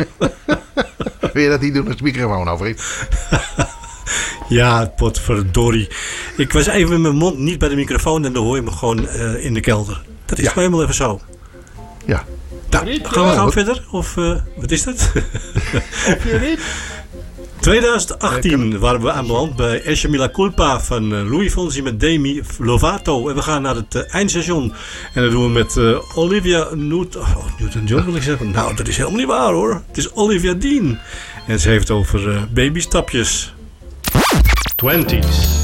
Wil je dat niet doen als de microfoon over is? Ja, potverdorie. Ik was even met mijn mond niet bij de microfoon en dan hoor je me gewoon in de kelder. Dat is helemaal even zo. Ja. Nou, gaan we verder? Of wat is dat? Heb je niet? 2018 waren we aanbeland bij Esce Mila Culpa van Louis Fonsi met Demi Lovato. En we gaan naar het eindstation. En dat doen we met Olivia Newton-John wil ik zeggen. Nou, dat is helemaal niet waar hoor. Het is Olivia Dean. En ze heeft over babystapjes. 20s.